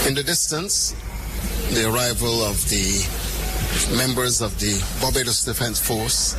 In the distance, the arrival of the members of the Barbados Defense Force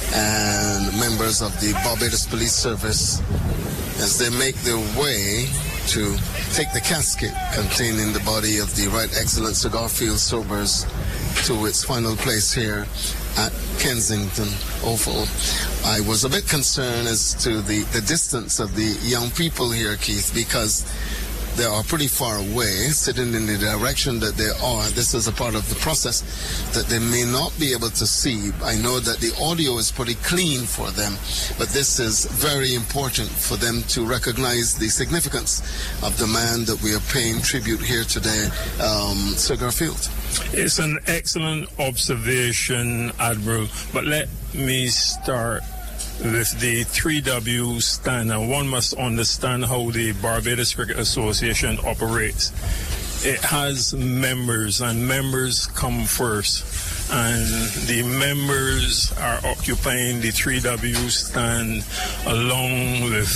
and members of the Barbados Police Service as they make their way to take the casket containing the body of the Right Excellent Sir Garfield Sobers to its final place here at Kensington Oval. I was a bit concerned as to the distance of the young people here, Keith, because they are pretty far away, sitting in the direction that they are. This is a part of the process that they may not be able to see. I know that the audio is pretty clean for them, but this is very important for them to recognize the significance of the man that we are paying tribute here today, Sir Garfield. It's an excellent observation, Admiral, but let me start with the 3W stand. And one must understand how the Barbados Cricket Association operates. It has members, and members come first. And the members are occupying the 3W stand along with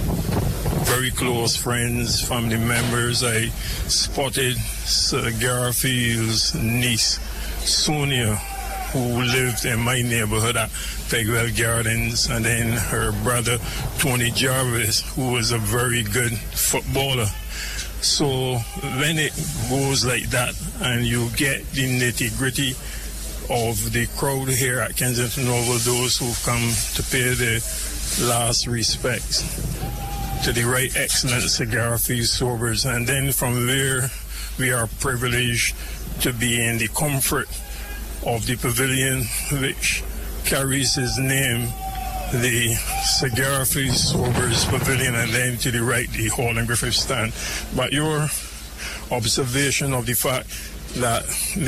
very close friends, family members. I spotted Sir Garfield's niece, Sonia, who lived in my neighborhood at Pegwell Gardens, and then her brother Tony Jarvis, who was a very good footballer. So when it goes like that and you get the nitty-gritty of the crowd here at Kensington Oval, those who come to pay their last respects to the Right Excellent Sir Garfield Sobers, and then from there we are privileged to be in the comfort of the pavilion which carries his name, the Sir Garfield Sobers Pavilion, and then to the right, the Hall and Griffith stand. But your observation of the fact that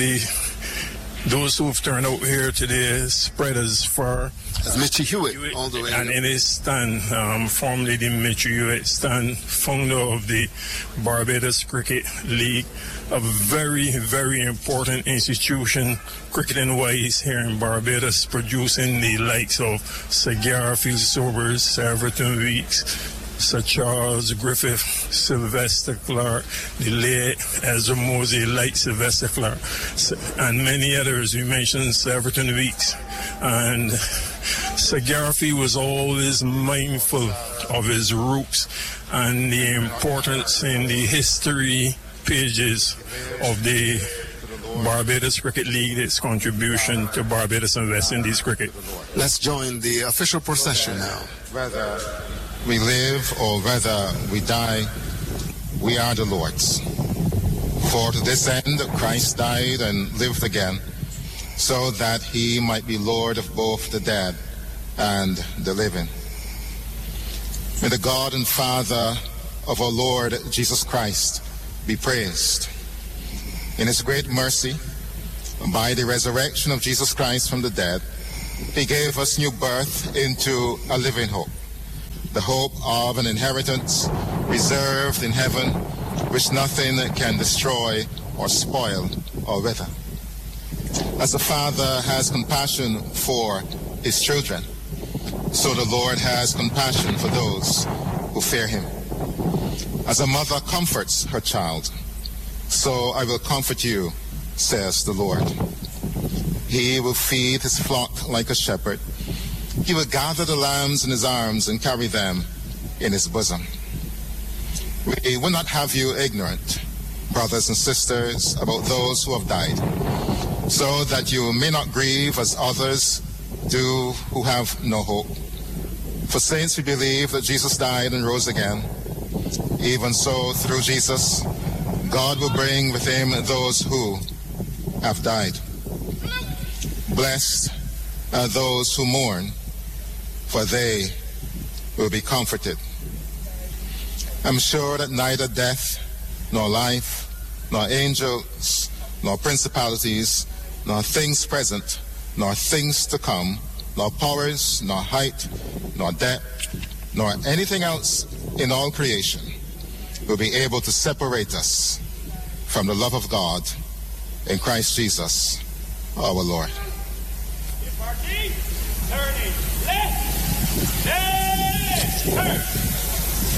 those who've turned out here today spread as far as Mitchie Hewitt all the way, and in his stand, formerly the Mitchie Hewitt stand, founder of the Barbados Cricket League, a very, very important institution cricketing-wise here in Barbados, producing the likes of Sir Garfield Sobers, Sir Everton Weeks, Sir Charles Griffith, Sylvester Clark, the late Ezra Mosey, late Sylvester Clark, and many others. We mentioned Sir Everton Weeks. And Sir Garfield was always mindful of his roots and the importance in the history pages of the Barbados Cricket League, its contribution to Barbados and West Indies cricket. Let's join the official procession now. Whether we live or whether we die, we are the Lord's. For to this end Christ died and lived again, so that he might be Lord of both the dead and the living. May the God and Father of our Lord Jesus Christ be praised. In his great mercy, by the resurrection of Jesus Christ from the dead, he gave us new birth into a living hope, the hope of an inheritance reserved in heaven, which nothing can destroy or spoil or wither. As the Father has compassion for his children, so the Lord has compassion for those who fear him. As a mother comforts her child, so I will comfort you, says the Lord. He will feed his flock like a shepherd. He will gather the lambs in his arms and carry them in his bosom. We will not have you ignorant, brothers and sisters, about those who have died, so that you may not grieve as others do who have no hope. For since we believe that Jesus died and rose again, even so through Jesus, God will bring with him those who have died. Blessed are those who mourn, for they will be comforted. I'm sure that neither death, nor life, nor angels, nor principalities, nor things present, nor things to come, nor powers, nor height, nor depth, nor anything else in all creation will be able to separate us from the love of God in Christ Jesus, our Lord. Turning left, turn.